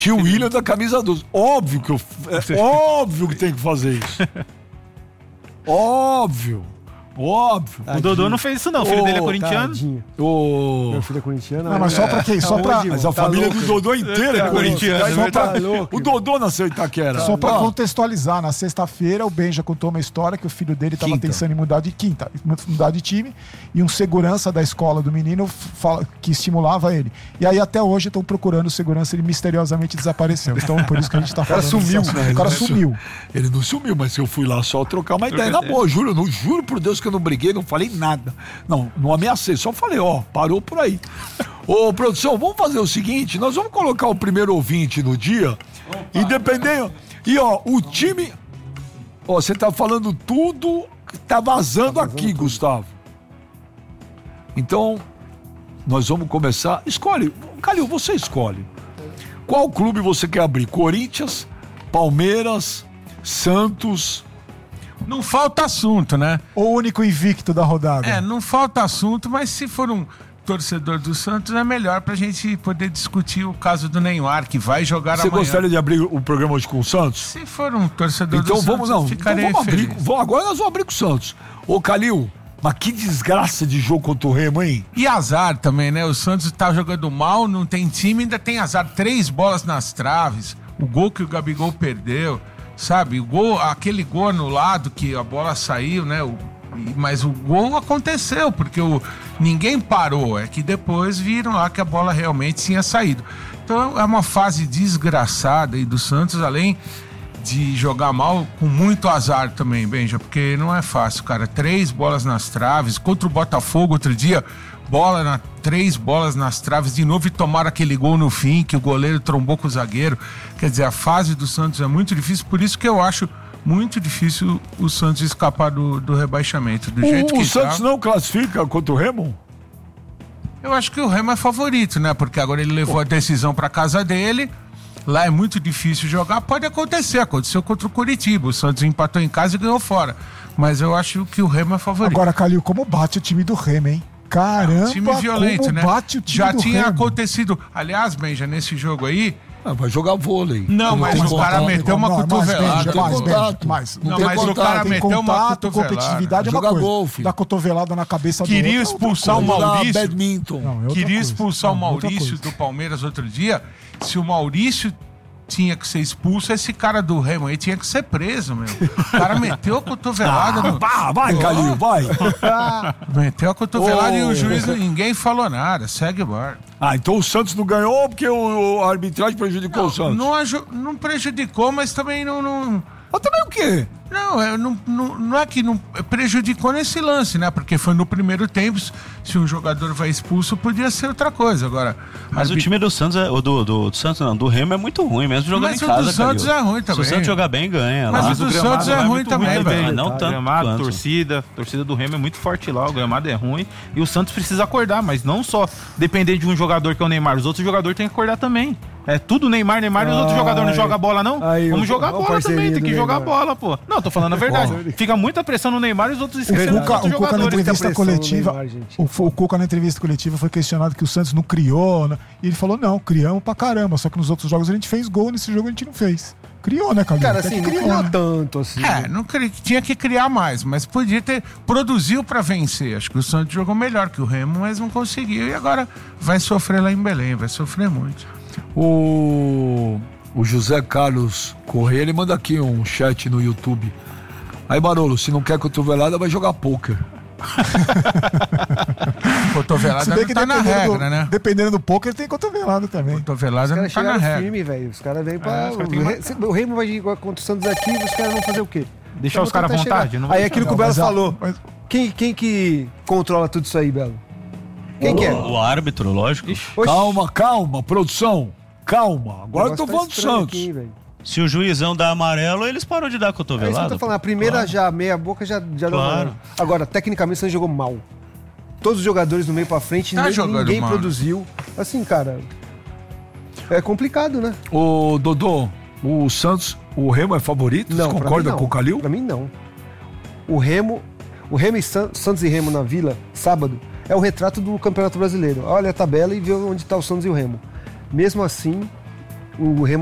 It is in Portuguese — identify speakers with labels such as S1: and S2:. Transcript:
S1: Tio William da camisa 12. Óbvio que tem que fazer isso. Óbvio.
S2: O Dodô não fez isso não, o filho dele é corintiano.
S3: Meu filho é corintiano.
S4: Não, mas só pra quem?
S1: Mas a família do Dodô inteira é corintiana. O Dodô nasceu em Itaquera.
S4: Só pra contextualizar, na sexta-feira o Benja contou uma história que o filho dele estava pensando em mudar de time, e um segurança da escola do menino que estimulava ele. E aí até hoje estão procurando o segurança, ele misteriosamente desapareceu. Então por isso que a gente tá falando.
S1: O cara sumiu. Ele não sumiu, mas eu fui lá só trocar uma ideia. Na boa, juro por Deus que eu não briguei, não falei nada. Não ameacei, só falei, parou por aí. Ô, produção, vamos fazer o seguinte, nós vamos colocar o primeiro ouvinte no dia, e dependendo... E, o time... você tá falando tudo, tá vazando aqui, Gustavo. Então, nós vamos começar... Escolhe, Calil, você escolhe. Qual clube você quer abrir? Corinthians, Palmeiras, Santos...
S5: Não falta assunto, né?
S4: O único invicto da rodada.
S5: Não falta assunto, mas se for um torcedor do Santos, é melhor pra gente poder discutir o caso do Neymar, que vai jogar amanhã.
S1: Você gostaria de abrir o programa hoje com o Santos?
S5: Se for um torcedor do Santos, eu ficarei feliz.
S1: Agora nós vamos abrir com o Santos. Ô, Calil, mas que desgraça de jogo contra o Remo, hein?
S5: E azar também, né? O Santos tá jogando mal, não tem time, ainda tem azar. 3 bolas nas traves, o gol que o Gabigol perdeu... Sabe, aquele gol anulado que a bola saiu, né? Mas o gol aconteceu, porque ninguém parou. É que depois viram lá que a bola realmente tinha saído. Então é uma fase desgraçada aí do Santos, além de jogar mal, com muito azar também, Benja, porque não é fácil, cara. 3 bolas nas traves, contra o Botafogo outro dia, 3 bolas nas traves de novo e tomaram aquele gol no fim, que o goleiro trombou com o zagueiro. Quer dizer, a fase do Santos é muito difícil, por isso que eu acho muito difícil o Santos escapar do rebaixamento. Do jeito que
S1: o Santos não classifica contra o Remo?
S5: Eu acho que o Remo é favorito, né? Porque agora ele levou a decisão para casa dele. Lá é muito difícil jogar, pode acontecer, aconteceu contra o Curitiba, o Santos empatou em casa e ganhou fora, mas eu acho que o Remo é favorito.
S4: Agora, Calil, como bate o time do Remo, hein? Caramba,
S5: time violento,
S4: como
S5: né?
S4: bate o time
S5: já
S4: do
S5: tinha
S4: Remo.
S5: Acontecido, aliás, Benja, nesse jogo aí...
S1: vai jogar vôlei.
S5: Não, mas o cara meteu uma cotovelada.
S4: Mas
S5: o cara meteu uma cotovelada.
S4: Competitividade é uma coisa.
S1: Golfe.
S4: Dá cotovelada na cabeça do
S5: Queria expulsar o Maurício.
S1: Badminton.
S5: Queria expulsar o Maurício do Palmeiras outro dia. Se o Maurício tinha que ser expulso, esse cara do Remo aí tinha que ser preso, meu. O cara meteu a cotovelada no...
S1: Vai, Calil, vai.
S5: Meteu a cotovelada e o juiz, ninguém falou nada. Segue o bar.
S1: Então o Santos não ganhou porque a arbitragem prejudicou o Santos.
S5: Não prejudicou, mas também não...
S1: Mas também o quê?
S5: Não é que não prejudicou nesse lance, né? Porque foi no primeiro tempo, se um jogador vai expulso, podia ser outra coisa. Agora,
S2: mas o time do Santos, do Santos não, do Remo é muito ruim, mesmo jogando em casa.
S5: Mas o do Santos é ruim também.
S2: Se o Santos jogar bem, ganha.
S5: Mas o do Santos é ruim também, velho.
S2: Não tanto.
S6: A torcida do Remo é muito forte lá, o gramado é ruim. E o Santos precisa acordar, mas não só depender de um jogador que é o Neymar, os outros jogadores têm que acordar também. É tudo Neymar e os outros jogadores não jogam bola, não? Vamos jogar bola também, tem que jogar bola, pô. Não, tô falando a verdade. Fica muita pressão no Neymar e os outros esquecem dos outros jogadores.
S4: Na entrevista coletiva, o Cuca na entrevista coletiva foi questionado que o Santos não criou, né? E ele falou, não, criamos pra caramba, só que nos outros jogos a gente fez gol, nesse jogo a gente não fez. Criou, né, Calil?
S3: Cara, assim, não criou tanto assim.
S5: Tinha que criar mais, mas produziu pra vencer. Acho que o Santos jogou melhor que o Remo, mas não conseguiu. E agora vai sofrer lá em Belém, vai sofrer muito.
S1: O José Carlos Correia, ele manda aqui um chat no YouTube. Aí, Barolo, se não quer cotovelada, vai jogar pôquer.
S5: Cotovelada não tá na regra, né?
S4: Dependendo do pôquer, tem cotovelada também.
S5: Cotovelada não tá na regra.
S3: Firme, velho. Os caras vêm pra... O Remo vai jogar contra o Santos aqui, os caras vão fazer o quê?
S6: Deixar os caras à vontade?
S3: Aí aquilo que o Belo falou. Quem que controla tudo isso aí, Belo? Quem que é?
S2: O árbitro, lógico.
S1: Calma, produção. Calma. Agora eu tô falando do Santos.
S3: Aqui,
S2: se o juizão dá amarelo, eles param de dar cotovelada. É isso que eu
S3: tô falando. A primeira já, meia boca, já dá amarelo. Agora, tecnicamente, o Santos jogou mal. Todos os jogadores do meio pra frente, ninguém produziu. Assim, cara, é complicado, né?
S1: Ô, Dodô, o Santos, o Remo é favorito?
S3: Não,
S1: você concorda com o Calil?
S3: Pra mim, não. O Remo e Santos e Remo na Vila, sábado, é o retrato do Campeonato Brasileiro. Olha a tabela e vê onde tá o Santos e o Remo. Mesmo assim, o Remo